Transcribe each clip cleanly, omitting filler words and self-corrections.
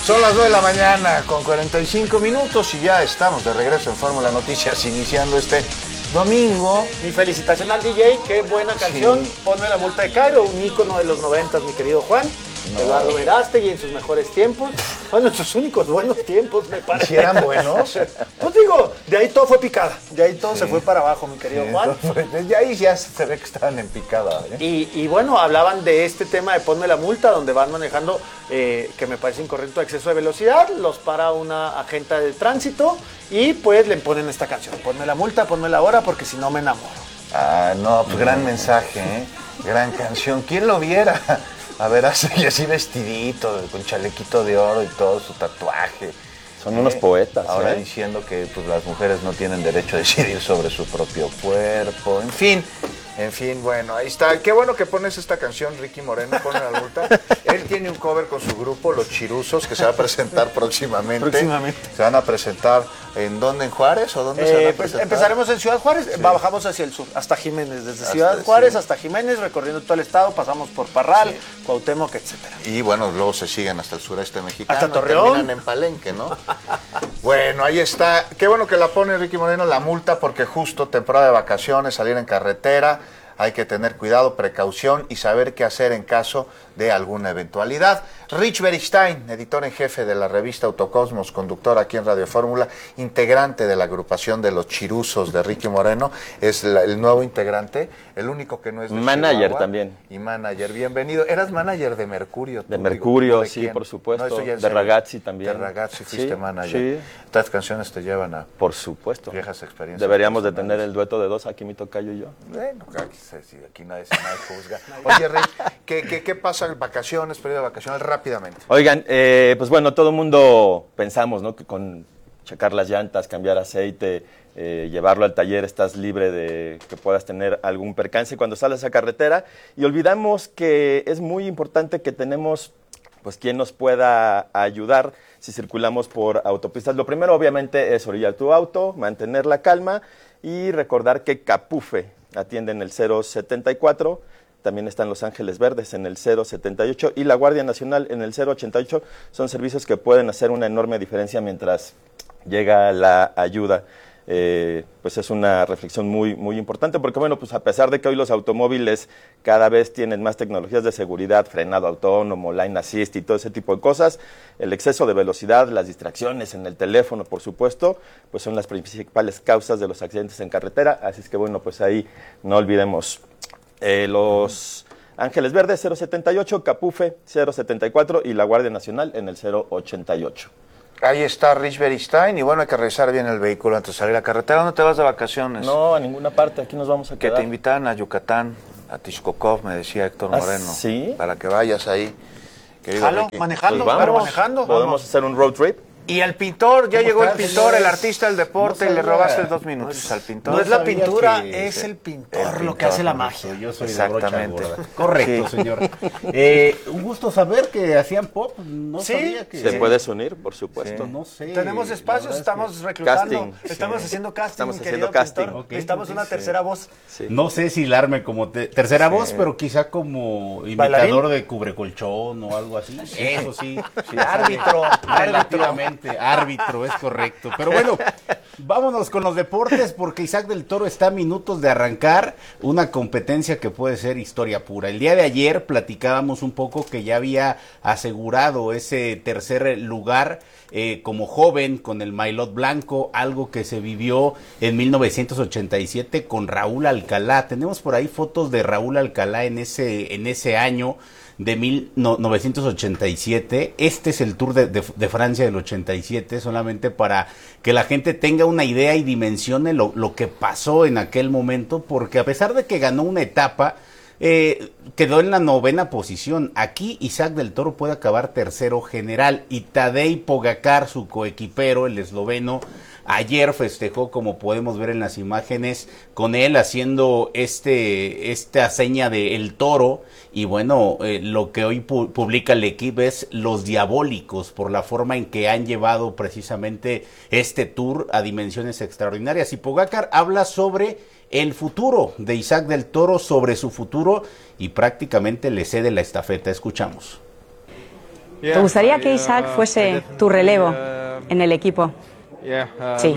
Son las 9 de la mañana con 45 minutos y ya estamos de regreso en Fórmula Noticias, iniciando este domingo. Mi felicitación al DJ, qué buena canción. Sí. Ponme la multa de Cairo, un ícono de los 90, mi querido Juan. No. Eduardo Verástegui en sus mejores tiempos. Bueno, en sus únicos buenos tiempos, me parece. ¿Sí eran buenos? Pues digo, de ahí todo fue picada. De ahí todo se fue para abajo, mi querido Juan. Desde ahí ya se ve que estaban en picada. Y bueno, hablaban de este tema de ponme la multa, donde van manejando, que me parece incorrecto, exceso de velocidad. Los para una agente de tránsito y pues le ponen esta canción. Ponme la multa, ponme la hora, porque si no me enamoro. Ah, no, pues gran mensaje, ¿eh? Gran canción. ¿Quién lo viera? A ver, así vestidito, con chalequito de oro y todo su tatuaje. Son unos poetas. Ahora diciendo que pues, las mujeres no tienen derecho a decidir sobre su propio cuerpo. En fin, bueno, ahí está. Qué bueno que pones esta canción, Ricky Moreno, pone la multa. Él tiene un cover con su grupo, Los Chiruzos, que se va a presentar próximamente. Se van a presentar, ¿en dónde? ¿En Juárez? ¿O dónde se van a presentar? Pues empezaremos en Ciudad Juárez, sí. Bajamos hacia el sur, hasta Jiménez. Desde Ciudad Juárez hasta Jiménez, recorriendo todo el estado, pasamos por Parral, sí. Cuauhtémoc, etcétera. Y bueno, luego se siguen hasta el sureste mexicano. Hasta Torreón. Terminan en Palenque, ¿no? Bueno, ahí está. Qué bueno que la pone Ricky Moreno, la multa, porque justo temporada de vacaciones, salir en carretera. Hay que tener cuidado, precaución y saber qué hacer en caso de alguna eventualidad. Rich Beristain, editor en jefe de la revista Autocosmos, conductor aquí en Radio Fórmula, integrante de la agrupación de los Chiruzos de Ricky Moreno, es el nuevo integrante, el único que no es de manager Chihuahua, también. Y manager, bienvenido. ¿Eras manager de Mercurio? De Mercurio, ¿de sí, quién? por supuesto. No, de Ragazzi también. De Ragazzi fuiste manager. Sí. Estas canciones te llevan a... Por supuesto. Viejas experiencias. Deberíamos de tener el dueto de dos, aquí mi tocayo y yo. Bueno, aquí nadie juzga. Oye, Rey, ¿qué pasa en vacaciones, periodo de vacaciones, rápidamente? Oigan, pues bueno, todo el mundo pensamos, ¿no? Que con checar las llantas, cambiar aceite, llevarlo al taller, estás libre de que puedas tener algún percance cuando sales a carretera. Y olvidamos que es muy importante que tenemos, pues, quien nos pueda ayudar si circulamos por autopistas. Lo primero, obviamente, es orillar tu auto, mantener la calma y recordar que Capufe atiende en el 074, también están Los Ángeles Verdes en el 078 y la Guardia Nacional en el 088. Son servicios que pueden hacer una enorme diferencia mientras llega la ayuda. Pues es una reflexión muy, muy importante porque, bueno, pues a pesar de que hoy los automóviles cada vez tienen más tecnologías de seguridad, frenado autónomo, line assist y todo ese tipo de cosas, el exceso de velocidad, las distracciones en el teléfono, por supuesto, pues son las principales causas de los accidentes en carretera. Así es que, bueno, pues ahí no olvidemos Los Ángeles Verdes 078, Capufe 074 y la Guardia Nacional en el 088. Ahí está Rich Beristain y bueno, hay que revisar bien el vehículo antes de salir a la carretera. ¿Dónde te vas de vacaciones? No, a ninguna parte, aquí nos vamos a quedar. Que te invitan a Yucatán, a Tixcocov, me decía Héctor Moreno. ¿Sí? Para que vayas ahí. Jalo, manejando, pues vamos, manejando. Podemos hacer un road trip. Y el pintor, ya llegó el pintor, el artista del deporte, no y le robaste 2 minutos al pintor. No es la pintura, que es el pintor lo que hace la magia. Yo soy exactamente. De brocha gorda. Correcto, señor. Un gusto saber que hacían pop. No sabía que... ¿Se puedes unir, por supuesto? No sé. Tenemos espacios, estamos reclutando. Estamos haciendo casting. Estamos haciendo casting. Necesitamos una tercera voz. Sí. No sé si darme como tercera voz, pero quizá como imitador de cubrecolchón o algo así. Eso sí. Árbitro. Relativamente. Árbitro, es correcto. Pero bueno, vámonos con los deportes porque Isaac del Toro está a minutos de arrancar una competencia que puede ser historia pura. El día de ayer platicábamos un poco que ya había asegurado ese tercer lugar como joven con el maillot blanco, algo que se vivió en 1987 con Raúl Alcalá. Tenemos por ahí fotos de Raúl Alcalá en ese año de 1987. Este es el Tour de Francia del 87, solamente para que la gente tenga una idea y dimensione lo que pasó en aquel momento, porque a pesar de que ganó una etapa, quedó en la 9ª posición. Aquí Isaac del Toro puede acabar tercero general y Tadej Pogačar, su coequipero, el esloveno, ayer festejó, como podemos ver en las imágenes, con él haciendo esta seña de el toro. Y bueno, lo que hoy publica el equipo es los diabólicos por la forma en que han llevado precisamente este tour a dimensiones extraordinarias. Y Pogačar habla sobre el futuro de Isaac del Toro, sobre su futuro, y prácticamente le cede la estafeta. Escuchamos. ¿Te gustaría que Isaac fuese tu relevo en el equipo? Sí.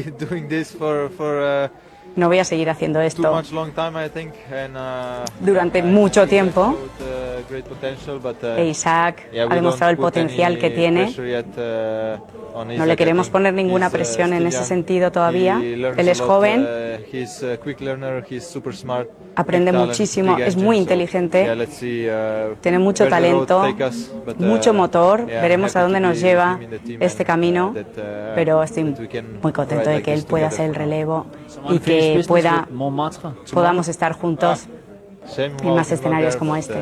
No voy a seguir haciendo esto durante mucho tiempo. Isaac ha demostrado el potencial que tiene. No le queremos poner ninguna presión en ese sentido todavía. Él es joven, aprende muchísimo, es muy inteligente, tiene mucho talento, mucho motor. Veremos a dónde nos lleva este camino, pero estoy muy contento de que él pueda ser el relevo y que podamos estar juntos en más escenarios como este.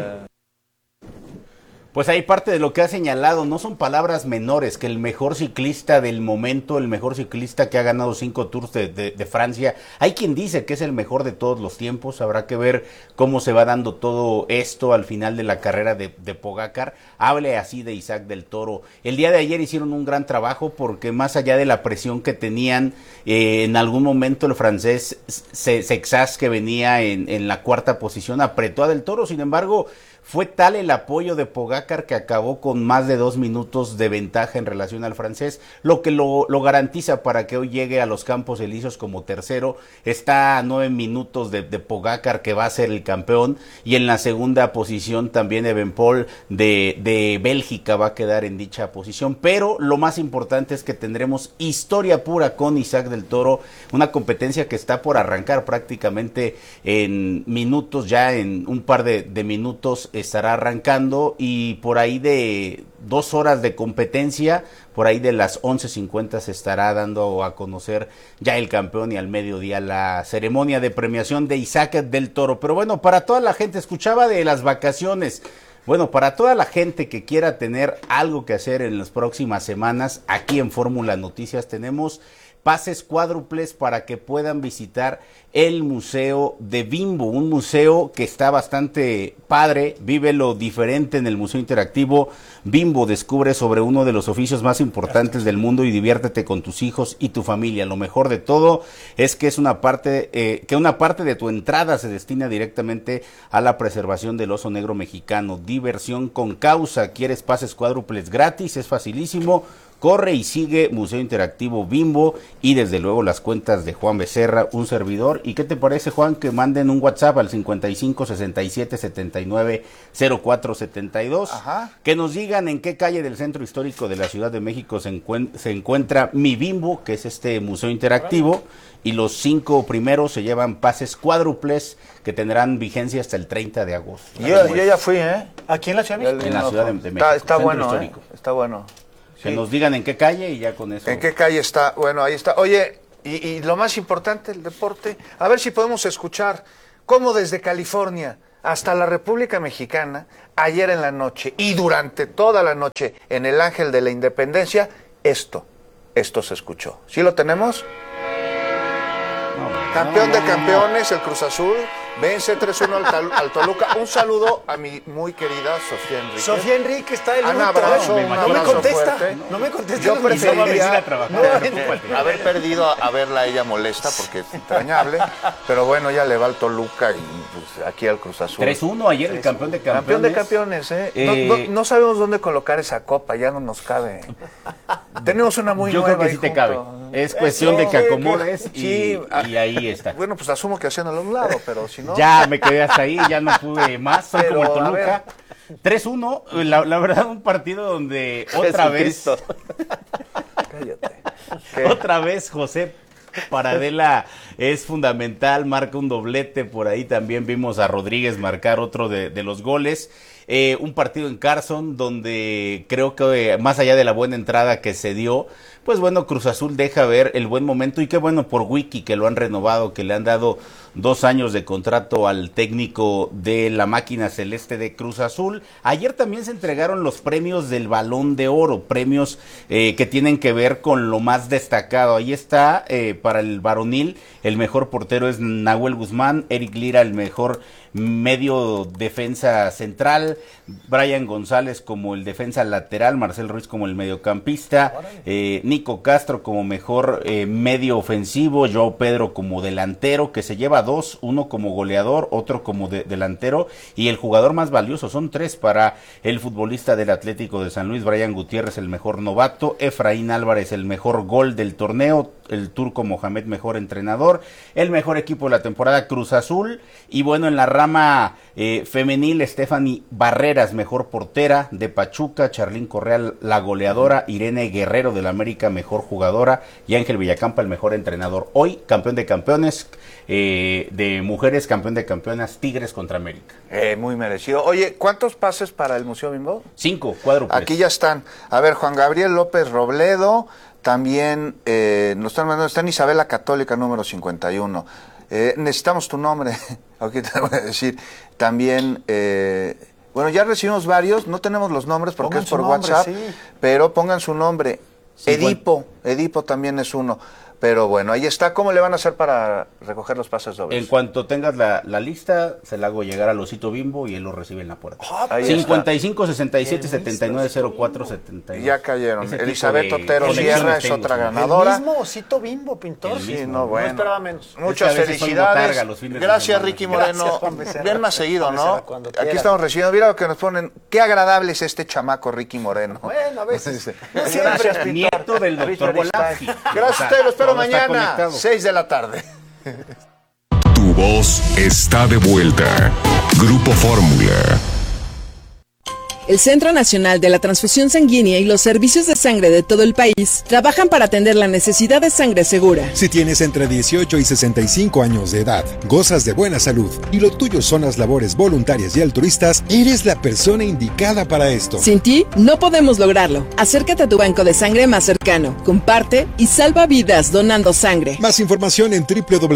Pues ahí parte de lo que ha señalado, no son palabras menores, que el mejor ciclista del momento, el mejor ciclista que ha ganado 5 Tours de Francia, hay quien dice que es el mejor de todos los tiempos, habrá que ver cómo se va dando todo esto al final de la carrera de Pogacar. Hable así de Isaac del Toro. El día de ayer hicieron un gran trabajo porque más allá de la presión que tenían, en algún momento el francés Sexas, que venía en la cuarta posición, apretó a del Toro, sin embargo, fue tal el apoyo de Pogacar que acabó con más de 2 minutos de ventaja en relación al francés, lo que lo garantiza para que hoy llegue a los Campos Elíseos como tercero. Está a 9 minutos de Pogacar, que va a ser el campeón, y en la segunda posición también Evenepoel de Bélgica va a quedar en dicha posición. Pero lo más importante es que tendremos historia pura con Isaac del Toro, una competencia que está por arrancar prácticamente en minutos, ya en un par de minutos estará arrancando, y por ahí de 2 horas de competencia, por ahí de las 11:50 se estará dando a conocer ya el campeón, y al mediodía la ceremonia de premiación de Isaac del Toro. Pero bueno, para toda la gente, escuchaba de las vacaciones, bueno, para toda la gente que quiera tener algo que hacer en las próximas semanas, aquí en Fórmula Noticias tenemos pases cuádruples para que puedan visitar el Museo de Bimbo, un museo que está bastante padre. Vive lo diferente en el Museo Interactivo Bimbo. Descubre sobre uno de los oficios más importantes del mundo y diviértete con tus hijos y tu familia. Lo mejor de todo es que una parte de tu entrada se destina directamente a la preservación del oso negro mexicano. Diversión con causa. ¿Quieres pases cuádruples gratis? Es facilísimo. Corre y sigue Museo Interactivo Bimbo, y desde luego las cuentas de Juan Becerra, un servidor. ¿Y qué te parece, Juan, que manden un WhatsApp al 55 67 79 04 72? Ajá. Que nos digan en qué calle del centro histórico de la Ciudad de México se encuentra Mi Bimbo, que es este museo interactivo, y los 5 primeros se llevan pases cuádruples que tendrán vigencia hasta el 30 de agosto. Yo ya fui, ¿eh? Aquí en la Ciudad de México. En la Ciudad de México. Está bueno, histórico. Está bueno. Que Sí. nos digan en qué calle y ya con eso. ¿En qué calle está? Bueno, ahí está. Oye, y lo más importante, el deporte. A ver si podemos escuchar cómo desde California hasta la República Mexicana, ayer en la noche y durante toda la noche en el Ángel de la Independencia, esto se escuchó. ¿Sí lo tenemos? Campeón de campeones, el Cruz Azul, vence 3-1 al Toluca. Un saludo a mi muy querida Sofía Enrique. Sofía Enrique está de luto. Un abrazo, ¿eh? un No me abrazo contesta. fuerte. No me contesta. Yo No, preferiría no, haber perdido a verla a ella molesta, porque es entrañable, pero bueno, ya le va al Toluca y pues, aquí al Cruz Azul. 3-1 ayer, el campeón de campeones. Campeón de campeones, ¿eh? No sabemos dónde colocar esa copa, ya no nos cabe. Tenemos una muy Yo nueva. creo que sí te cabe. Es cuestión de que acomodes y ahí está. Bueno, pues asumo que haciéndolo a un lado, pero si no... Ya me quedé hasta ahí, ya no pude más, soy Pero, como el a Toluca. 3-1, la verdad, un partido donde otra vez José Paradela es fundamental, marca un doblete. Por ahí también vimos a Rodríguez marcar otro de los goles. Un partido en Carson donde creo que más allá de la buena entrada que se dio, pues bueno, Cruz Azul deja ver el buen momento, y qué bueno por Wiki, que lo han renovado, que le han dado 2 años de contrato al técnico de la máquina celeste de Cruz Azul. Ayer también se entregaron los premios del Balón de Oro, premios que tienen que ver con lo más destacado. Ahí está, para el varonil, el mejor portero es Nahuel Guzmán, Eric Lira el mejor medio defensa central, Brian González como el defensa lateral, Marcel Ruiz como el mediocampista, Nico Castro como mejor medio ofensivo, Joao Pedro como delantero, que se lleva 2, uno como goleador, otro como delantero, y el jugador más valioso, son 3 para el futbolista del Atlético de San Luis, Brian Gutiérrez el mejor novato, Efraín Álvarez el mejor gol del torneo, el turco Mohamed mejor entrenador, el mejor equipo de la temporada Cruz Azul, y bueno, en la rama femenil, Stephanie Barreras mejor portera de Pachuca, Charlín Correa la goleadora, Irene Guerrero del América mejor jugadora, y Ángel Villacampa el mejor entrenador. Hoy campeón de campeones de mujeres, campeón de campeonas, Tigres contra América. Muy merecido. Oye, ¿cuántos pases para el Museo Bimbo? 5 cuádruples. Aquí ya están. A ver, Juan Gabriel López Robledo, también nos están mandando, está en Isabela Católica número 51. Necesitamos tu nombre, aquí te voy a decir. También, bueno, ya recibimos varios, no tenemos los nombres porque pongan es por WhatsApp, sí. Pero pongan su nombre. Sí, Edipo también es uno. Pero bueno, ahí está. ¿Cómo le van a hacer para recoger los pases dobles? En cuanto tengas la lista, se la hago llegar al Osito Bimbo y él lo recibe en la puerta. 55 67 79 04 79. Ya cayeron. Elizabeth Otero Sierra es otra ganadora. El mismo Osito Bimbo, pintor. Sí, no, bueno. No esperaba menos. Muchas felicidades. Gracias, Ricky Moreno. Ven más seguido, ¿no? Aquí estamos recibiendo. Mira lo que nos ponen. Qué agradable es este chamaco, Ricky Moreno. Bueno, a veces. Gracias, pintor. Nieto del doctor Volazzi. Gracias a ustedes, los espero mañana, 6 de la tarde. Tu voz está de vuelta. Grupo Fórmula. El Centro Nacional de la Transfusión Sanguínea y los servicios de sangre de todo el país trabajan para atender la necesidad de sangre segura. Si tienes entre 18 y 65 años de edad, gozas de buena salud y lo tuyo son las labores voluntarias y altruistas, eres la persona indicada para esto. Sin ti, no podemos lograrlo. Acércate a tu banco de sangre más cercano, comparte y salva vidas donando sangre. Más información en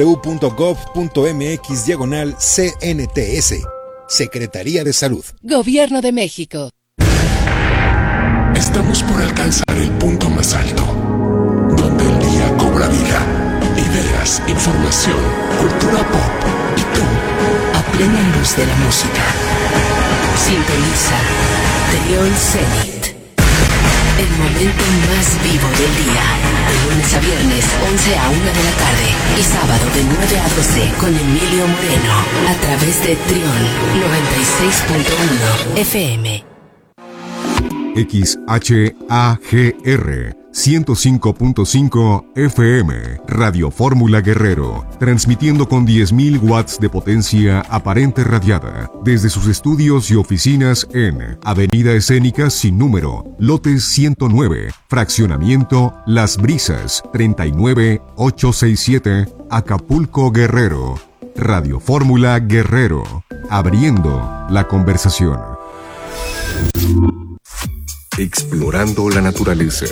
www.gov.mx/CNTS. Secretaría de Salud. Gobierno de México. Estamos por alcanzar el punto más alto, donde el día cobra vida. Ideas, información, cultura pop y tú, a plena luz de la música. Sintoniza Trión Zenit. El momento más vivo del día. De lunes a viernes, 11 a 1 de la tarde. Y sábado de 9 a 12 con Emilio Moreno. A través de Trión 96.1 FM. XHAGR 105.5 FM, Radio Fórmula Guerrero, transmitiendo con 10.000 watts de potencia aparente radiada, desde sus estudios y oficinas en Avenida Escénica sin número, lote 109, fraccionamiento Las Brisas, 39867, Acapulco, Guerrero. Radio Fórmula Guerrero, abriendo la conversación. Explorando la naturaleza.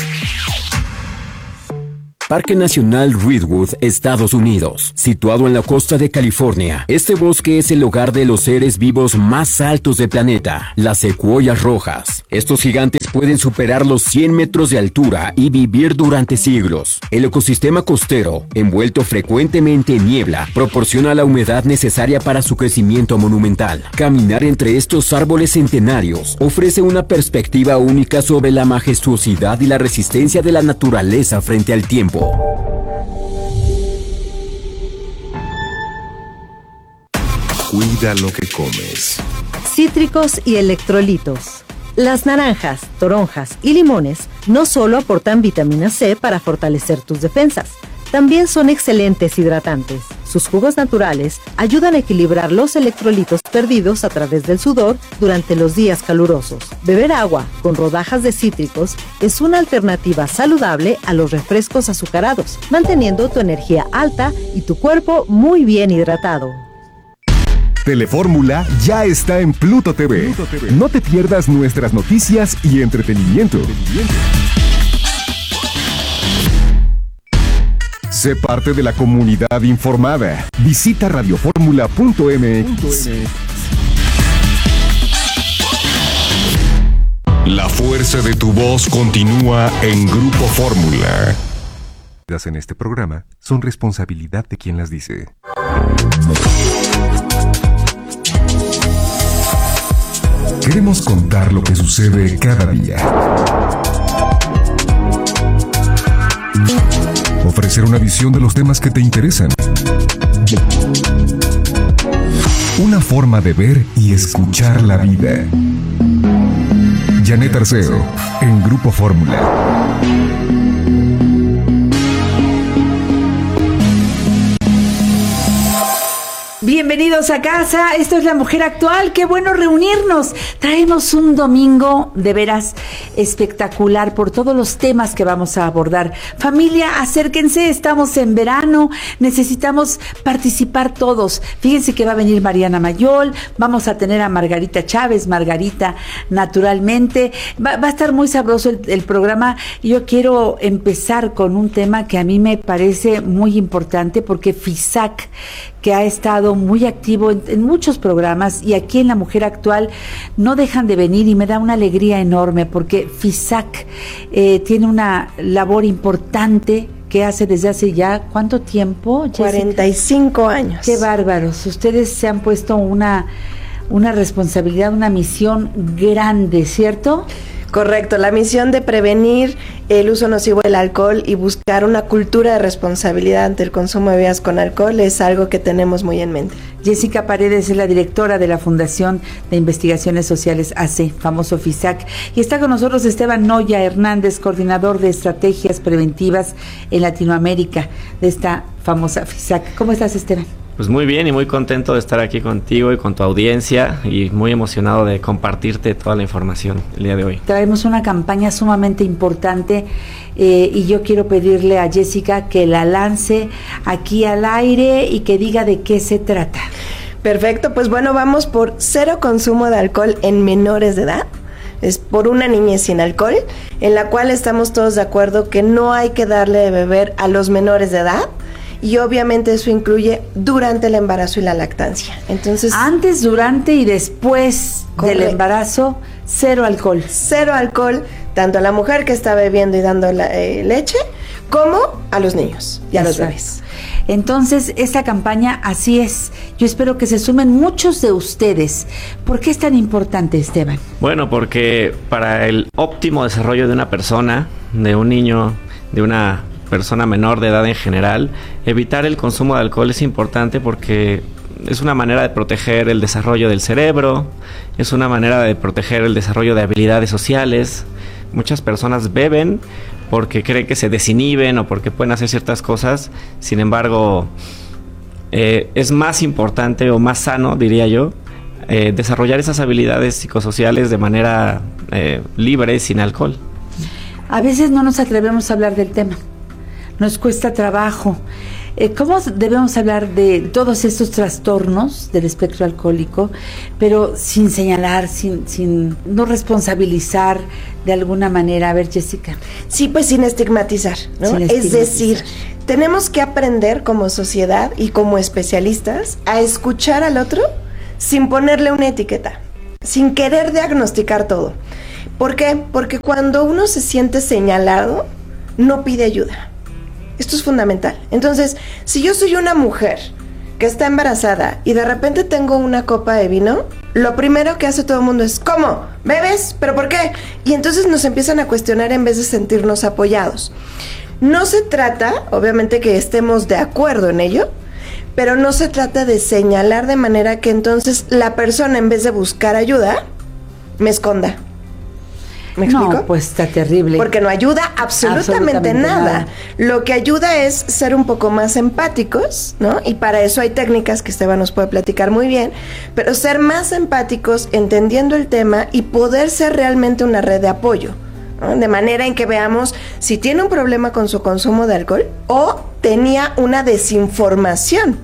Parque Nacional Redwood, Estados Unidos. Situado en la costa de California, este bosque es el hogar de los seres vivos más altos del planeta, las secuoyas rojas. Estos gigantes pueden superar los 100 metros de altura y vivir durante siglos. El ecosistema costero, envuelto frecuentemente en niebla, proporciona la humedad necesaria para su crecimiento monumental. Caminar entre estos árboles centenarios ofrece una perspectiva única sobre la majestuosidad y la resistencia de la naturaleza frente al tiempo. Cuida lo que comes. Cítricos y electrolitos. Las naranjas, toronjas y limones no solo aportan vitamina C para fortalecer tus defensas, también son excelentes hidratantes. Sus jugos naturales ayudan a equilibrar los electrolitos perdidos a través del sudor durante los días calurosos. Beber agua con rodajas de cítricos es una alternativa saludable a los refrescos azucarados, manteniendo tu energía alta y tu cuerpo muy bien hidratado. Telefórmula ya está en Pluto TV. No te pierdas nuestras noticias y entretenimiento. Sé parte de la comunidad informada. Visita radioformula.mx. La fuerza de tu voz continúa en Grupo Fórmula. Las en este programa son responsabilidad de quien las dice. Queremos contar lo que sucede cada día. Ofrecer una visión de los temas que te interesan. Una forma de ver y escuchar la vida. Janet Arceo, en Grupo Fórmula. Bienvenidos a casa, esto es La Mujer Actual, qué bueno reunirnos. Traemos un domingo de veras espectacular por todos los temas que vamos a abordar. Familia, acérquense, estamos en verano, necesitamos participar todos. Fíjense que va a venir Mariana Mayol, vamos a tener a Margarita Chávez, Margarita naturalmente. Va a estar muy sabroso el programa. Yo quiero empezar con un tema que a mí me parece muy importante porque FISAC, que ha estado muy activo en muchos programas y aquí en La Mujer Actual no dejan de venir y me da una alegría enorme porque FISAC tiene una labor importante que hace desde hace ya, ¿cuánto tiempo, Jessica? 45 años. Qué bárbaros, ustedes se han puesto una responsabilidad, una misión grande, ¿cierto? Correcto, la misión de prevenir el uso nocivo del alcohol y buscar una cultura de responsabilidad ante el consumo de bebidas con alcohol es algo que tenemos muy en mente. Jessica Paredes es la directora de la Fundación de Investigaciones Sociales AC, famoso FISAC, y está con nosotros Esteban Noya Hernández, coordinador de estrategias preventivas en Latinoamérica de esta famosa FISAC. ¿Cómo estás, Esteban? Pues muy bien y muy contento de estar aquí contigo y con tu audiencia y muy emocionado de compartirte toda la información el día de hoy. Traemos una campaña sumamente importante y yo quiero pedirle a Jessica que la lance aquí al aire y que diga de qué se trata. Perfecto, pues bueno, vamos por cero consumo de alcohol en menores de edad. Es por una niñez sin alcohol, en la cual estamos todos de acuerdo que no hay que darle de beber a los menores de edad. Y obviamente eso incluye durante el embarazo y la lactancia. Entonces, antes, durante y después del embarazo, cero alcohol. Cero alcohol, tanto a la mujer que está bebiendo y dando leche, como a los niños y a los bebés. Entonces, esta campaña así es. Yo espero que se sumen muchos de ustedes. ¿Por qué es tan importante, Esteban? Bueno, porque para el óptimo desarrollo de una persona, de un niño, de una persona menor de edad en general, evitar el consumo de alcohol es importante porque es una manera de proteger el desarrollo del cerebro, es una manera de proteger el desarrollo de habilidades sociales. Muchas personas beben porque creen que se desinhiben o porque pueden hacer ciertas cosas, sin embargo, es más importante o más sano, diría yo, desarrollar esas habilidades psicosociales de manera libre, sin alcohol. A veces no nos atrevemos a hablar del tema. Nos cuesta trabajo. ¿Cómo debemos hablar de todos estos trastornos del espectro alcohólico, pero sin señalar, sin no responsabilizar de alguna manera? A ver, Jessica. Sí, pues sin estigmatizar, ¿no? Es decir, tenemos que aprender como sociedad y como especialistas a escuchar al otro sin ponerle una etiqueta, sin querer diagnosticar todo. ¿Por qué? Porque cuando uno se siente señalado, no pide ayuda. Esto es fundamental. Entonces, si yo soy una mujer que está embarazada y de repente tengo una copa de vino, lo primero que hace todo el mundo es, ¿cómo? ¿Bebes? ¿Pero por qué? Y entonces nos empiezan a cuestionar en vez de sentirnos apoyados. No se trata, obviamente, que estemos de acuerdo en ello, pero no se trata de señalar de manera que entonces la persona, en vez de buscar ayuda, me esconda. ¿Me explico? No, pues está terrible. Porque no ayuda absolutamente nada. Lo que ayuda es ser un poco más empáticos, ¿no? Y para eso hay técnicas que Esteban nos puede platicar muy bien, pero ser más empáticos, entendiendo el tema y poder ser realmente una red de apoyo, ¿no? De manera en que veamos si tiene un problema con su consumo de alcohol o tenía una desinformación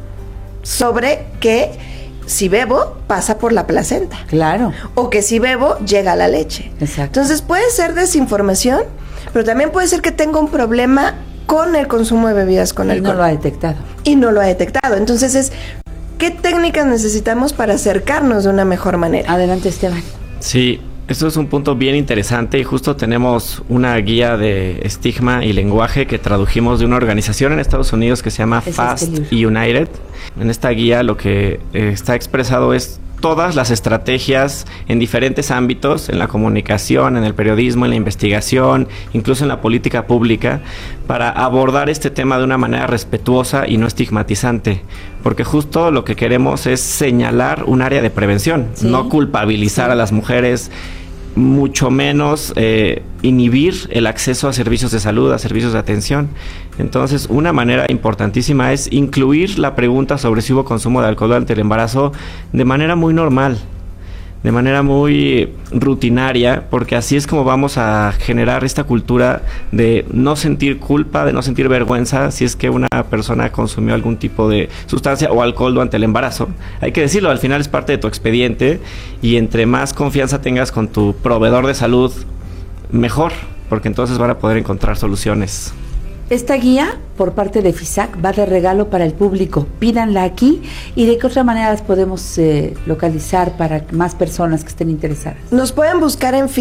sobre que si bebo, pasa por la placenta. Claro. O que si bebo, llega a la leche. Exacto. Entonces puede ser desinformación, pero también puede ser que tenga un problema con el consumo de bebidas con alcohol. Y no lo ha detectado. Y no lo ha detectado. Entonces ¿qué técnicas necesitamos para acercarnos de una mejor manera? Adelante, Esteban. Sí, eso es un punto bien interesante y justo tenemos una guía de estigma y lenguaje que tradujimos de una organización en Estados Unidos que se llama Fast United. En esta guía lo que está expresado es todas las estrategias en diferentes ámbitos, en la comunicación, en el periodismo, en la investigación, incluso en la política pública, para abordar este tema de una manera respetuosa y no estigmatizante, porque justo lo que queremos es señalar un área de prevención, no culpabilizar a las mujeres, mucho menos inhibir el acceso a servicios de salud, a servicios de atención. Entonces, una manera importantísima es incluir la pregunta sobre si hubo consumo de alcohol durante el embarazo de manera muy normal, de manera muy rutinaria, porque así es como vamos a generar esta cultura de no sentir culpa, de no sentir vergüenza si es que una persona consumió algún tipo de sustancia o alcohol durante el embarazo. Hay que decirlo, al final es parte de tu expediente y entre más confianza tengas con tu proveedor de salud, mejor, porque entonces van a poder encontrar soluciones. Esta guía por parte de FISAC va de regalo para el público. Pídanla aquí. ¿Y de qué otra manera las podemos localizar para más personas que estén interesadas? Nos pueden buscar en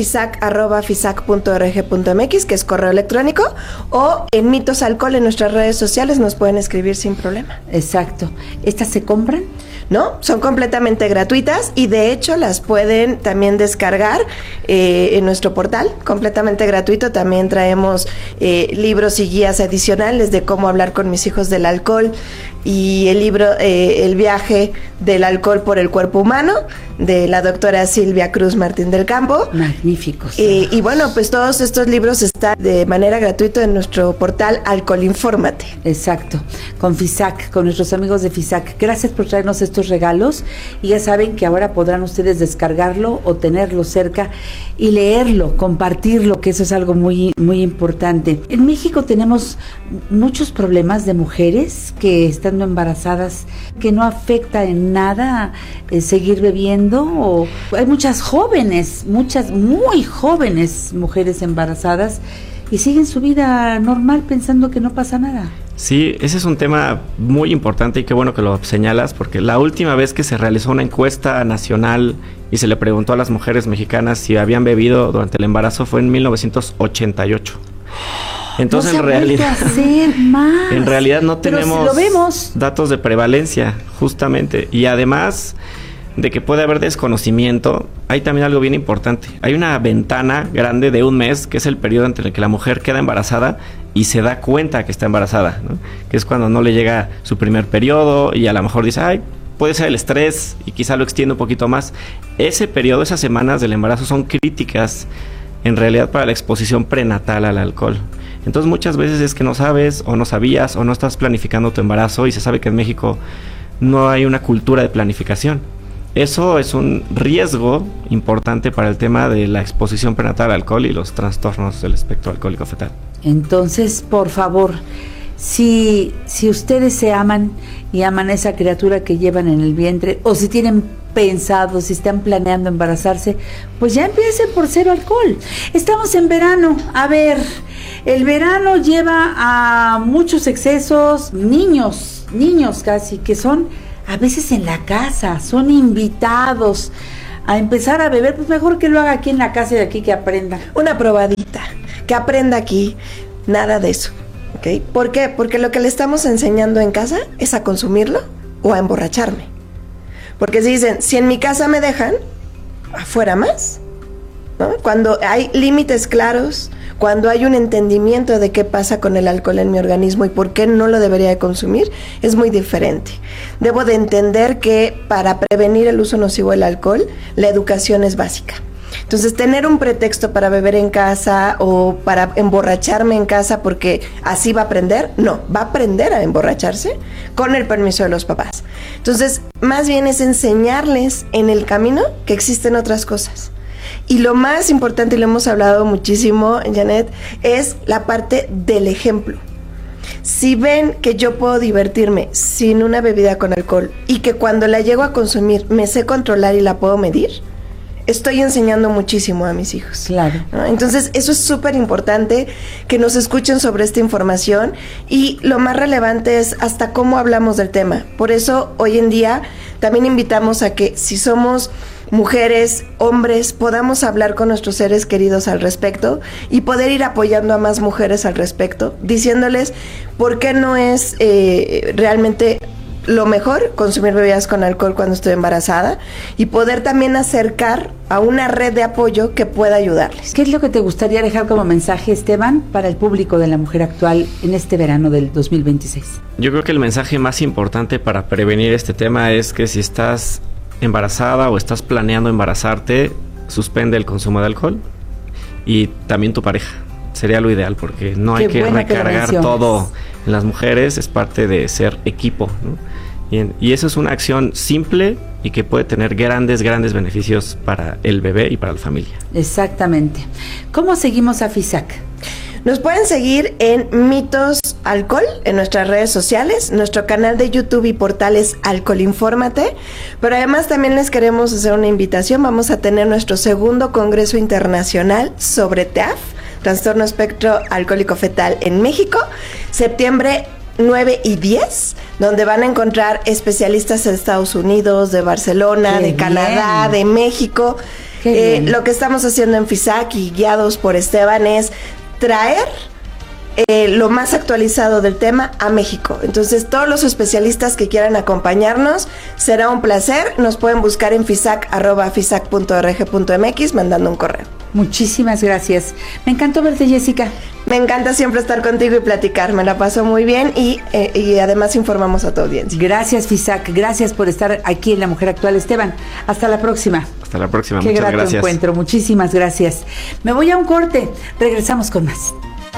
fisac@fisac.org.mx, que es correo electrónico, o en Mitos Alcohol en nuestras redes sociales nos pueden escribir sin problema. Exacto. ¿Estas se compran? No, son completamente gratuitas y de hecho las pueden también descargar en nuestro portal, completamente gratuito. También traemos libros y guías adicionales de cómo hablar con mis hijos del alcohol y el libro El viaje del alcohol por el cuerpo humano, de la doctora Silvia Cruz Martín del Campo. Magníficos. Y bueno, pues todos estos libros están de manera gratuita en nuestro portal Alcoholinfórmate. Exacto, con FISAC, con nuestros amigos de FISAC. Gracias por traernos estos regalos y ya saben que ahora podrán ustedes descargarlo o tenerlo cerca y leerlo, compartirlo, que eso es algo muy, muy importante. En México tenemos muchos problemas de mujeres que estando embarazadas, que no afecta en nada seguir bebiendo, o hay muchas jóvenes, muchas muy jóvenes mujeres embarazadas y siguen su vida normal pensando que no pasa nada. Sí, ese es un tema muy importante y qué bueno que lo señalas, porque la última vez que se realizó una encuesta nacional y se le preguntó a las mujeres mexicanas si habían bebido durante el embarazo fue en 1988. Entonces, no en realidad no tenemos si lo vemos. Datos de prevalencia, justamente. Y además de que puede haber desconocimiento, hay también algo bien importante. Hay una ventana grande de un mes, que es el periodo entre el que la mujer queda embarazada y se da cuenta que está embarazada, ¿no? Que es cuando no le llega su primer periodo y a lo mejor dice, ay, puede ser el estrés y quizá lo extiende un poquito más. Ese periodo, esas semanas del embarazo son críticas en realidad para la exposición prenatal al alcohol. Entonces muchas veces es que no sabes o no sabías o no estás planificando tu embarazo y se sabe que en México no hay una cultura de planificación. Eso es un riesgo importante para el tema de la exposición prenatal al alcohol y los trastornos del espectro alcohólico fetal. Entonces, por favor, si ustedes se aman y aman a esa criatura que llevan en el vientre, o si tienen pensado, si están planeando embarazarse, pues ya empiecen por cero alcohol. Estamos en verano, a ver, el verano lleva a muchos excesos, niños casi, que son a veces en la casa, son invitados a empezar a beber, pues mejor que lo haga aquí en la casa y de aquí que aprenda. Una probadita, que aprenda aquí, nada de eso, ¿ok? ¿Por qué? Porque lo que le estamos enseñando en casa es a consumirlo o a emborracharme. Porque si dicen, si en mi casa me dejan, afuera más, ¿no? Cuando hay límites claros, cuando hay un entendimiento de qué pasa con el alcohol en mi organismo y por qué no lo debería de consumir, es muy diferente. Debo de entender que para prevenir el uso nocivo del alcohol, la educación es básica. Entonces, tener un pretexto para beber en casa o para emborracharme en casa porque así va a aprender, no, va a aprender a emborracharse con el permiso de los papás. Entonces, más bien es enseñarles en el camino que existen otras cosas. Y lo más importante, y lo hemos hablado muchísimo, Janet, es la parte del ejemplo. Si ven que yo puedo divertirme sin una bebida con alcohol y que cuando la llego a consumir me sé controlar y la puedo medir, estoy enseñando muchísimo a mis hijos. Claro. ¿No? Entonces, eso es súper importante, que nos escuchen sobre esta información, y lo más relevante es hasta cómo hablamos del tema. Por eso, hoy en día, también invitamos a que si somos mujeres, hombres, podamos hablar con nuestros seres queridos al respecto y poder ir apoyando a más mujeres al respecto, diciéndoles por qué no es realmente lo mejor, consumir bebidas con alcohol cuando estoy embarazada y poder también acercar a una red de apoyo que pueda ayudarles. ¿Qué es lo que te gustaría dejar como mensaje, Esteban, para el público de La Mujer Actual en este verano del 2026? Yo creo que el mensaje más importante para prevenir este tema es que si estás embarazada o estás planeando embarazarte, suspende el consumo de alcohol y también tu pareja. Sería lo ideal porque no hay que recargar todo en las mujeres, es parte de ser equipo, ¿no? Y eso es una acción simple y que puede tener grandes beneficios para el bebé y para la familia. Exactamente. ¿Cómo seguimos a FISAC? Nos pueden seguir en Mitos Alcohol en nuestras redes sociales, nuestro canal de YouTube y portal es Alcoholinfórmate, pero además también les queremos hacer una invitación. Vamos a tener nuestro segundo Congreso Internacional sobre TEAF, Trastorno Espectro Alcohólico Fetal en México, septiembre 9 y 10, donde van a encontrar especialistas de Estados Unidos, de Barcelona, de Canadá, de México. Lo que estamos haciendo en FISAC y guiados por Esteban es traer lo más actualizado del tema a México. Entonces, todos los especialistas que quieran acompañarnos, será un placer. Nos pueden buscar en fisac@fisac.org.mx mandando un correo. Muchísimas gracias. Me encantó verte, Jessica. Me encanta siempre estar contigo y platicar. Me la paso muy bien y además informamos a tu audiencia. Gracias, FISAC. Gracias por estar aquí en La Mujer Actual. Esteban, hasta la próxima. Hasta la próxima. Qué muchas grato gracias. encuentro. Muchísimas gracias. Me voy a un corte. Regresamos con más.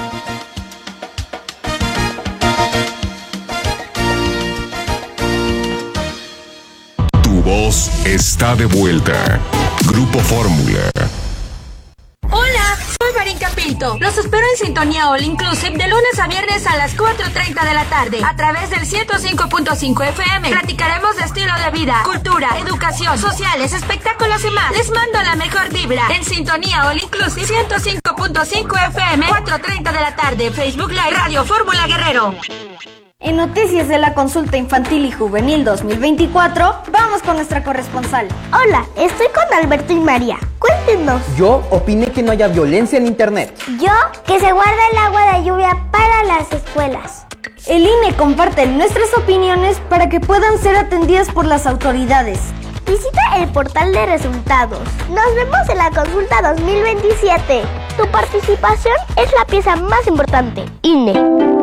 Tu voz está de vuelta. Grupo Fórmula. Hola, soy Marín Capilto. Los espero en Sintonía All Inclusive de lunes a viernes a las 4:30 de la tarde a través del 105.5 FM. Platicaremos de estilo de vida, cultura, educación, sociales, espectáculos y más. Les mando la mejor vibra en Sintonía All Inclusive 105.5 FM, 4:30 de la tarde. Facebook Live, Radio Fórmula Guerrero. En noticias de la consulta infantil y juvenil 2024, vamos con nuestra corresponsal. Hola, estoy con Alberto y María. Cuéntenos. Yo opiné que no haya violencia en internet. Yo, que se guarda el agua de lluvia para las escuelas. El INE comparte nuestras opiniones para que puedan ser atendidas por las autoridades. Visita el portal de resultados. Nos vemos en la consulta 2027. Tu participación es la pieza más importante. INE.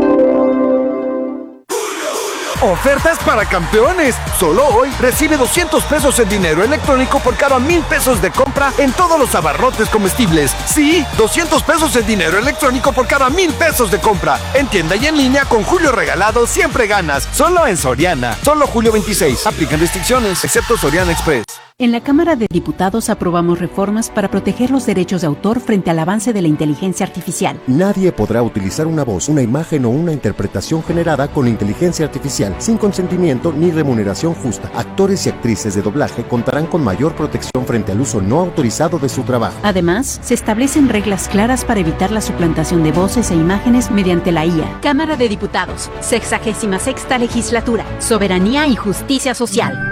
Ofertas para campeones. Solo hoy recibe 200 pesos en dinero electrónico por cada 1,000 pesos de compra en todos los abarrotes comestibles. Sí, 200 pesos en dinero electrónico por cada 1,000 pesos de compra. En tienda y en línea con Julio Regalado siempre ganas. Solo en Soriana. Solo julio 26. Aplican restricciones, excepto Soriana Express. En la Cámara de Diputados aprobamos reformas para proteger los derechos de autor frente al avance de la inteligencia artificial. Nadie podrá utilizar una voz, una imagen o una interpretación generada con inteligencia artificial sin consentimiento ni remuneración justa. Actores y actrices de doblaje contarán con mayor protección frente al uso no autorizado de su trabajo. Además, se establecen reglas claras para evitar la suplantación de voces e imágenes mediante la IA. Cámara de Diputados, 66ª Legislatura, Soberanía y Justicia Social.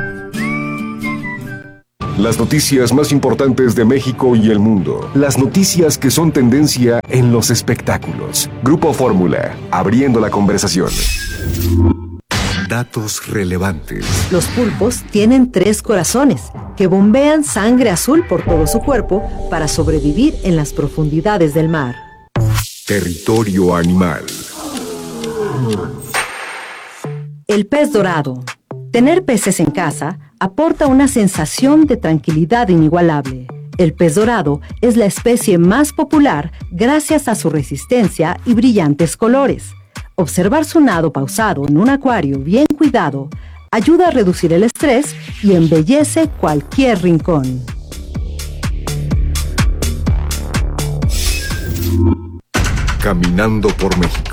Las noticias más importantes de México y el mundo. Las noticias que son tendencia en los espectáculos. Grupo Fórmula, abriendo la conversación. Datos relevantes. Los pulpos tienen 3 corazones que bombean sangre azul por todo su cuerpo para sobrevivir en las profundidades del mar. Territorio animal. El pez dorado. Tener peces en casa aporta una sensación de tranquilidad inigualable. El pez dorado es la especie más popular gracias a su resistencia y brillantes colores. Observar su nado pausado en un acuario bien cuidado ayuda a reducir el estrés y embellece cualquier rincón. Caminando por México.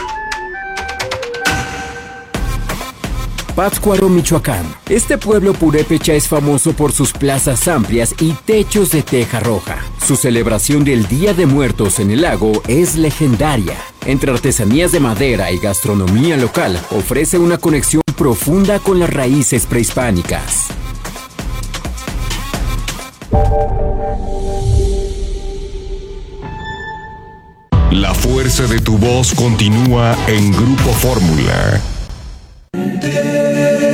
Pátzcuaro, Michoacán. Este pueblo purépecha es famoso por sus plazas amplias y techos de teja roja. Su celebración del Día de Muertos en el lago es legendaria. Entre artesanías de madera y gastronomía local, ofrece una conexión profunda con las raíces prehispánicas. La fuerza de tu voz continúa en Grupo Fórmula.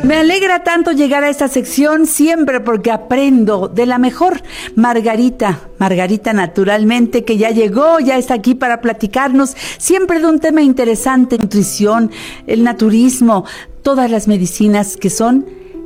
Me alegra tanto llegar a esta sección siempre porque aprendo de la mejor. Margarita Naturalmente, que ya llegó, ya está aquí para platicarnos siempre de un tema interesante: nutrición, el naturismo, todas las medicinas que son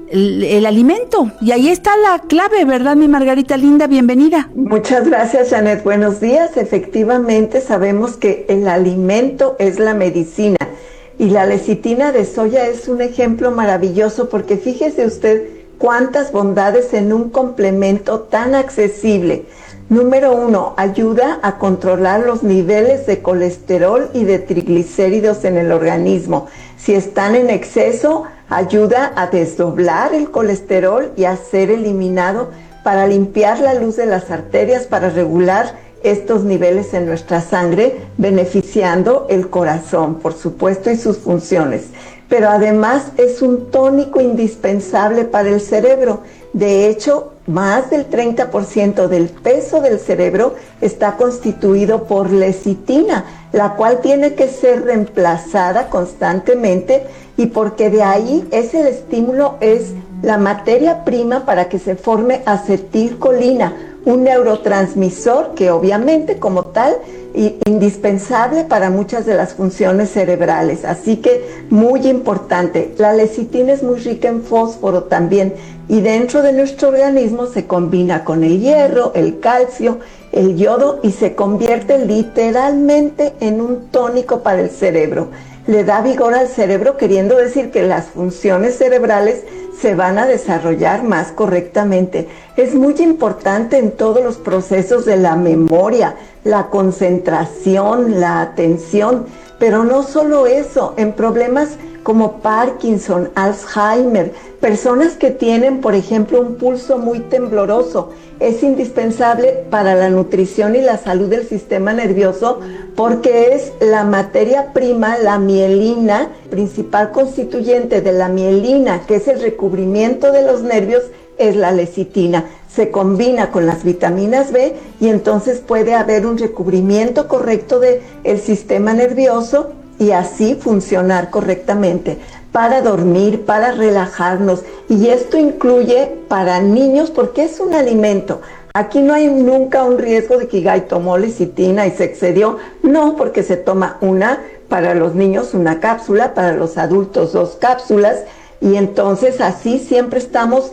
el alimento. Y ahí está la clave, ¿verdad, mi Margarita linda? Bienvenida. Muchas gracias, Janet. Buenos días. Efectivamente, sabemos que el alimento es la medicina. Y la lecitina de soya es un ejemplo maravilloso porque fíjese usted cuántas bondades en un complemento tan accesible. Número 1, ayuda a controlar los niveles de colesterol y de triglicéridos en el organismo. Si están en exceso, ayuda a desdoblar el colesterol y a ser eliminado para limpiar la luz de las arterias, para regular estos niveles en nuestra sangre, beneficiando el corazón, por supuesto, y sus funciones. Pero además es un tónico indispensable para el cerebro. De hecho, más del 30% del peso del cerebro está constituido por lecitina, la cual tiene que ser reemplazada constantemente, y porque de ahí el estímulo es la materia prima para que se forme acetilcolina, un neurotransmisor que obviamente como tal indispensable para muchas de las funciones cerebrales. Así que muy importante. La lecitina es muy rica en fósforo también, y dentro de nuestro organismo se combina con el hierro, el calcio, el yodo, y se convierte literalmente en un tónico para el cerebro. Le da vigor al cerebro, queriendo decir que las funciones cerebrales se van a desarrollar más correctamente. Es muy importante en todos los procesos de la memoria, la concentración, la atención, pero no solo eso, en problemas como Parkinson, Alzheimer, personas que tienen, por ejemplo, un pulso muy tembloroso. Es indispensable para la nutrición y la salud del sistema nervioso porque es la materia prima, la mielina, principal constituyente de la mielina, que es el recubrimiento de los nervios, es la lecitina. Se combina con las vitaminas B y entonces puede haber un recubrimiento correcto del sistema nervioso y así funcionar correctamente para dormir, para relajarnos. Y esto incluye para niños porque es un alimento. Aquí no hay nunca un riesgo de que Guy tomó lecitina y se excedió. No, porque se toma para los niños una cápsula, para los adultos 2 cápsulas, y entonces así siempre estamos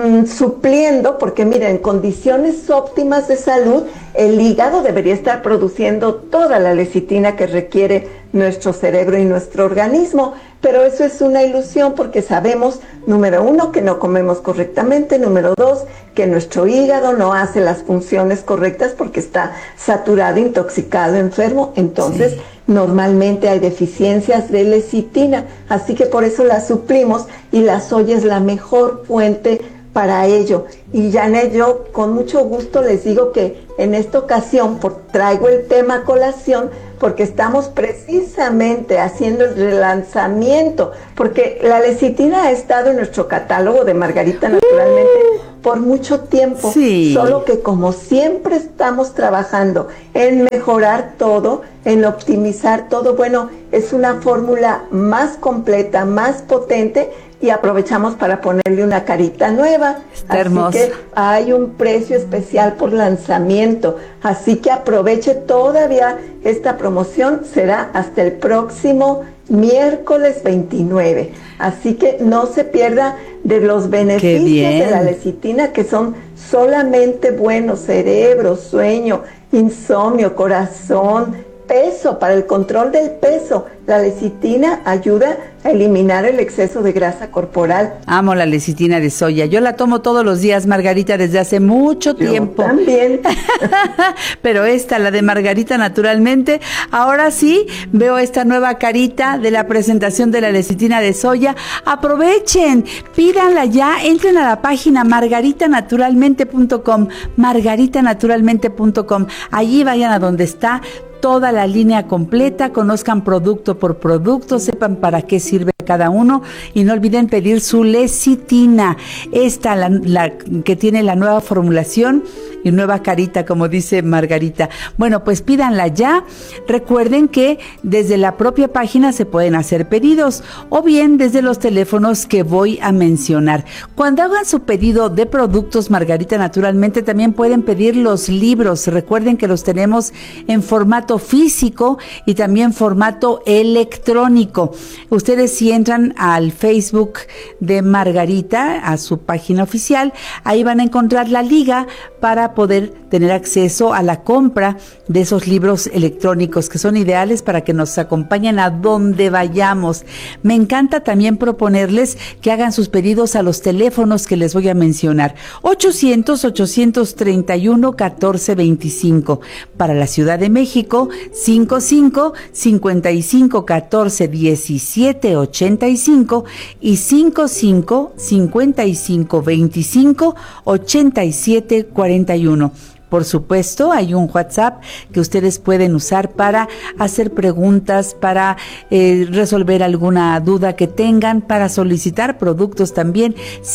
supliendo, porque miren, en condiciones óptimas de salud, el hígado debería estar produciendo toda la lecitina que requiere nuestro cerebro y nuestro organismo, pero eso es una ilusión porque sabemos, número 1, que no comemos correctamente, número 2, que nuestro hígado no hace las funciones correctas porque está saturado, intoxicado, enfermo, entonces normalmente hay deficiencias de lecitina, así que por eso la suplimos y la soya es la mejor fuente para ello. Y Janet, yo con mucho gusto les digo que en esta ocasión traigo el tema a colación porque estamos precisamente haciendo el relanzamiento, porque la lecitina ha estado en nuestro catálogo de Margarita Naturalmente por mucho tiempo, solo que como siempre estamos trabajando en mejorar todo, en optimizar todo, bueno, es una fórmula más completa, más potente, y aprovechamos para ponerle una carita nueva. Está hermosa. Así que hay un precio especial por lanzamiento, así que aproveche todavía esta promoción, será hasta el próximo miércoles 29, así que no se pierda de los beneficios de la lecitina, que son solamente buenos: cerebro, sueño, insomnio, corazón, peso, para el control del peso. La lecitina ayuda a eliminar el exceso de grasa corporal. Amo la lecitina de soya. Yo la tomo todos los días, Margarita, desde hace mucho tiempo. Yo también. Pero la de Margarita Naturalmente, ahora sí veo esta nueva carita de la presentación de la lecitina de soya. Aprovechen, pídanla ya, entren a la página margaritanaturalmente.com, margaritanaturalmente.com. Allí vayan a donde está toda la línea completa, conozcan producto por producto, sepan para qué sirve cada uno. Y no olviden pedir su lecitina, esta, la que tiene la nueva formulación y nueva carita, como dice Margarita. Bueno, pues pídanla ya. Recuerden que desde la propia página se pueden hacer pedidos o bien desde los teléfonos que voy a mencionar. Cuando hagan su pedido de productos Margarita Naturalmente, también pueden pedir los libros. Recuerden que los tenemos en formato físico y también formato electrónico. Ustedes, si entran al Facebook de Margarita, a su página oficial, ahí van a encontrar la liga para poder tener acceso a la compra de esos libros electrónicos que son ideales para que nos acompañen a donde vayamos. Me encanta también proponerles que hagan sus pedidos a los teléfonos que les voy a mencionar. 800-831-1425. Para la Ciudad de México, 55-55-14-17-85 y 55-55-25-87-41. Por supuesto, hay un WhatsApp que ustedes pueden usar para hacer preguntas, para resolver alguna duda que tengan, para solicitar productos también.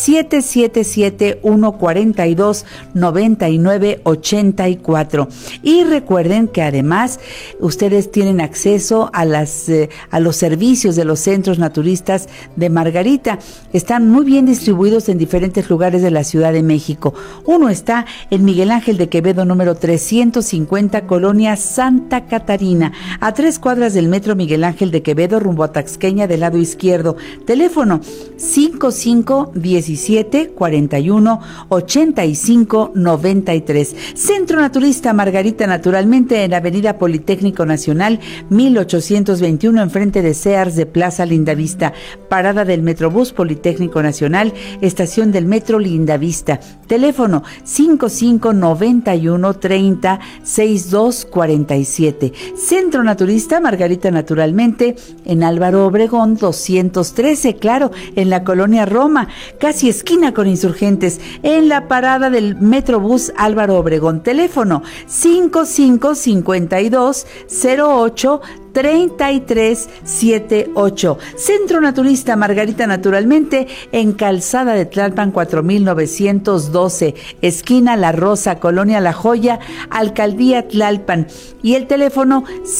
777-142-9984. Y recuerden que además ustedes tienen acceso a los servicios de los centros naturistas de Margarita. Están muy bien distribuidos en diferentes lugares de la Ciudad de México. Uno está en Miguel Ángel de Quevedo, número 350, Colonia Santa Catarina, a 3 cuadras del Metro Miguel Ángel de Quevedo, rumbo a Taxqueña, del lado izquierdo. Teléfono 55-17-41-85-93. Centro Naturista Margarita Naturalmente, en Avenida Politécnico Nacional, 1821, enfrente de Sears de Plaza Lindavista. Parada del Metrobús Politécnico Nacional, estación del Metro Lindavista. Teléfono 55-91-30-6247. Centro Naturista Margarita Naturalmente, en Álvaro Obregón 213, claro, en la colonia Roma, casi esquina con Insurgentes, en la parada del Metrobús Álvaro Obregón. Teléfono 55-5208-3378. Centro Naturista Margarita Naturalmente, en Calzada de Tlalpan 4912, esquina La Rosa, colonia La Joya, Alcaldía Tlalpan. Y el teléfono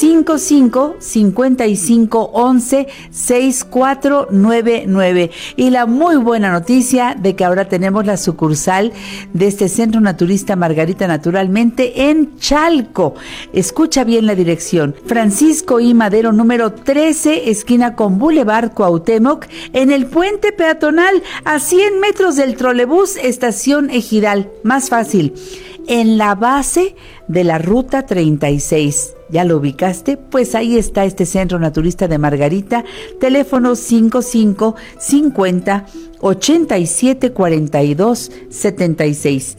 55-55-11-6499. Y la muy buena noticia de que ahora tenemos la sucursal de este Centro Naturista Margarita Naturalmente en Chalco. Escucha bien la dirección: Francisco I. Madero, número 13, esquina con Boulevard Cuauhtémoc, en el puente peatonal, a 100 metros del trolebús Estación Ejidal. Más fácil, en la base de la Ruta 36. ¿Ya lo ubicaste? Pues ahí está este Centro Naturista de Margarita. Teléfono 55-50-87-42-76.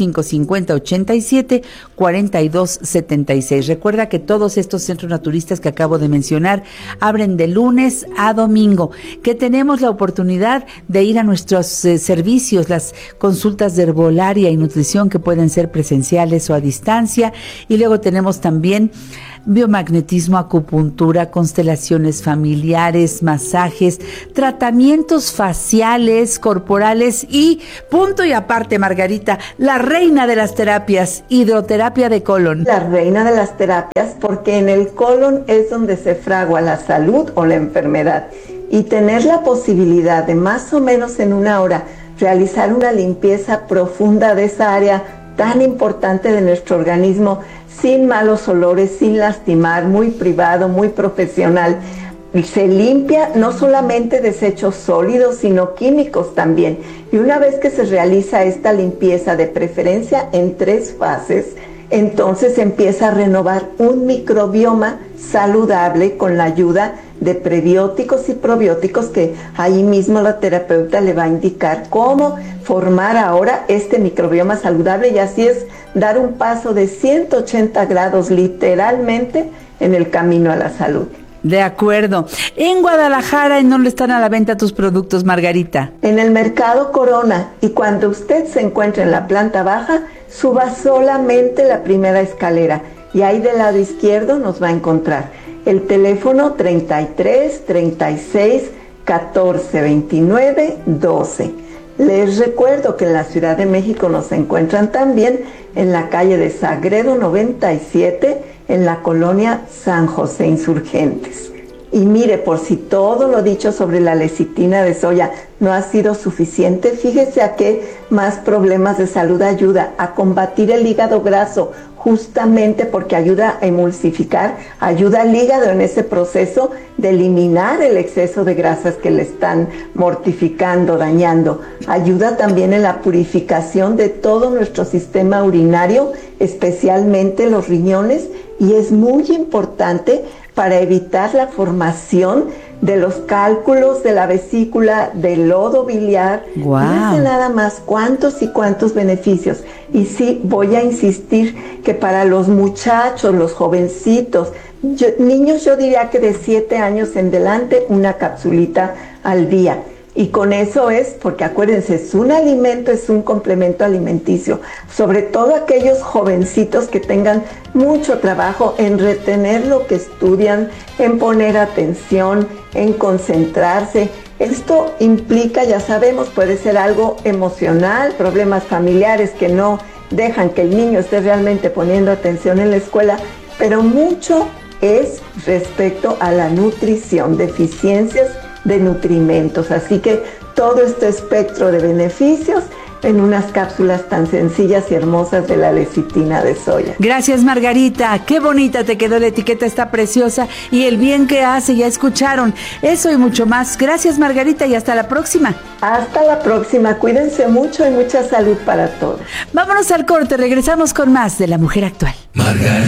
55-50-87-42-76. Recuerda que todos estos centros naturistas que acabo de mencionar abren de lunes a domingo, que tenemos la oportunidad de ir a nuestros servicios, las consultas de herbolaria y nutrición, que pueden ser presenciales o a distancia. Y luego tenemos también biomagnetismo, acupuntura, constelaciones familiares, masajes, tratamientos faciales, corporales y, punto y aparte, Margarita, la reina de las terapias, hidroterapia de colon. La reina de las terapias, porque en el colon es donde se fragua la salud o la enfermedad, y tener la posibilidad de más o menos en una hora realizar una limpieza profunda de esa área tan importante de nuestro organismo, sin malos olores, sin lastimar, muy privado, muy profesional. Se limpia no solamente desechos sólidos, sino químicos también. Y una vez que se realiza esta limpieza, de preferencia en 3 fases, entonces empieza a renovar un microbioma saludable con la ayuda de prebióticos y probióticos, que ahí mismo la terapeuta le va a indicar cómo formar ahora este microbioma saludable, y así es dar un paso de 180 grados literalmente en el camino a la salud. De acuerdo. En Guadalajara, ¿en dónde están a la venta tus productos, Margarita? En el Mercado Corona, y cuando usted se encuentre en la planta baja, suba solamente la primera escalera y ahí del lado izquierdo nos va a encontrar. El teléfono 33 36 1429-12. Les recuerdo que en la Ciudad de México nos encuentran también en la calle de Sagredo 97, en la colonia San José Insurgentes. Y mire, por si todo lo dicho sobre la lecitina de soya no ha sido suficiente, fíjese a qué más problemas de salud ayuda: a combatir el hígado graso, justamente porque ayuda a emulsificar, ayuda al hígado en ese proceso de eliminar el exceso de grasas que le están mortificando, dañando. Ayuda también en la purificación de todo nuestro sistema urinario, especialmente los riñones, y es muy importante para evitar la formación de los cálculos de la vesícula, del lodo biliar. Wow. Fíjense nada más cuántos y cuántos beneficios. Y sí, voy a insistir que para los muchachos, los jovencitos, niños, yo diría que de 7 años en adelante, una capsulita al día. Y con eso es, porque acuérdense, es un alimento, es un complemento alimenticio. Sobre todo aquellos jovencitos que tengan mucho trabajo en retener lo que estudian, en poner atención, en concentrarse. Esto implica, ya sabemos, puede ser algo emocional, problemas familiares que no dejan que el niño esté realmente poniendo atención en la escuela, pero mucho es respecto a la nutrición, deficiencias de nutrimentos. Así que todo este espectro de beneficios en unas cápsulas tan sencillas y hermosas de la lecitina de soya. Gracias, Margarita. Qué bonita te quedó la etiqueta, está preciosa, y el bien que hace, ya escucharon. Eso y mucho más. Gracias, Margarita, y hasta la próxima. Hasta la próxima. Cuídense mucho y mucha salud para todos. Vámonos al corte. Regresamos con más de La Mujer Actual. Margarita.